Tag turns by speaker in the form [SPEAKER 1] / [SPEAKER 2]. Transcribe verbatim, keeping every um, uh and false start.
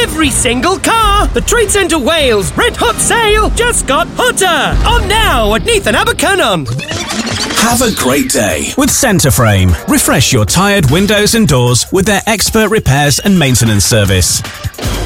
[SPEAKER 1] every single car. The Trade Centre Wales Red Hot Sale just got hotter. On now at Neath and Abercynon.
[SPEAKER 2] Have a great day
[SPEAKER 3] with Centreframe. Refresh your tired windows and doors with their expert repairs and maintenance service.